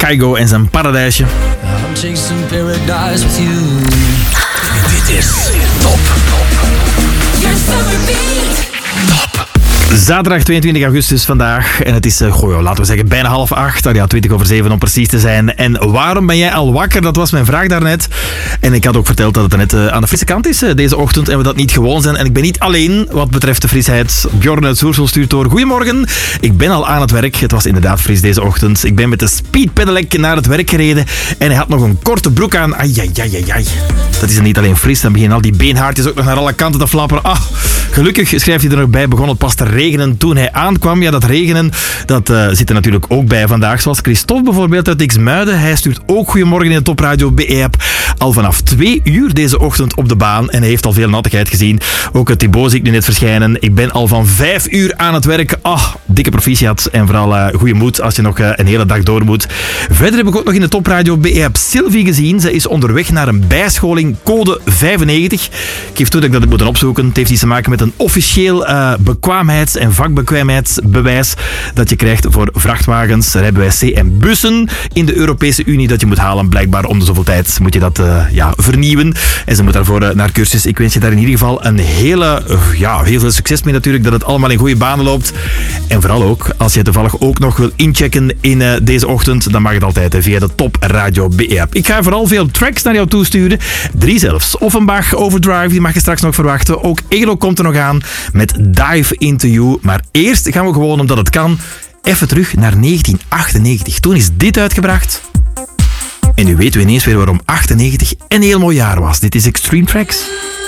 Kaigo en zijn Paradijsje. I'm chasing paradise with you. Dit is Top. Your summer beat. Top. Zaterdag 22 augustus vandaag en het is, laten we zeggen, bijna 7:30. Ja, 7:20 om precies te zijn. En waarom ben jij al wakker? Dat was mijn vraag daarnet. En ik had ook verteld dat het net aan de frisse kant is deze ochtend en we dat niet gewoon zijn. En ik ben niet alleen wat betreft de frisheid. Bjorn uit Soersel stuurt door. Goedemorgen, ik ben al aan het werk. Het was inderdaad fris deze ochtend. Ik ben met de speedpedelec naar het werk gereden en hij had nog een korte broek aan. Ai. Dat is er niet alleen fris, dan beginnen al die beenhaartjes ook nog naar alle kanten te flapperen. Gelukkig, schrijft hij er nog bij, begon het pas te regenen toen hij aankwam. Ja, dat regenen, dat zit er natuurlijk ook bij vandaag. Zoals Christophe bijvoorbeeld uit Xmuiden. Hij stuurt ook goedemorgen in de Top Radio BE-app. Al vanaf 2 uur deze ochtend op de baan en hij heeft al veel nattigheid gezien. Ook Thibaut zie ik nu net verschijnen. Ik ben al van 5 uur aan het werk. Dikke proficiat en vooral goede moed als je nog een hele dag door moet. Verder heb ik ook nog in de Top Radio BE-app Sylvie gezien. Ze is onderweg naar een bijscholing code 95. Ik geef toe dat ik dat heb moeten opzoeken. Het heeft iets te maken met een officieel bekwaamheids- en vakbekwaamheidsbewijs dat je krijgt voor vrachtwagens, rijbewijs C en bussen in de Europese Unie dat je moet halen. Blijkbaar om de zoveel tijd moet je dat vernieuwen. En ze moet daarvoor naar cursus. Ik wens je daar in ieder geval een heel veel succes mee natuurlijk, dat het allemaal in goede banen loopt. En vooral ook, als je toevallig ook nog wil inchecken in deze ochtend, dan mag het altijd via de Top Radio BE-app. Ik ga vooral veel tracks naar jou toesturen. 3 zelfs. Offenbach, Overdrive, die mag je straks nog verwachten. Ook ELO komt er nog aan met Dive Into You. Maar eerst gaan we gewoon, omdat het kan, even terug naar 1998. Toen is dit uitgebracht. En nu weten we ineens weer waarom 98 een heel mooi jaar was. Dit is Extreme Tracks.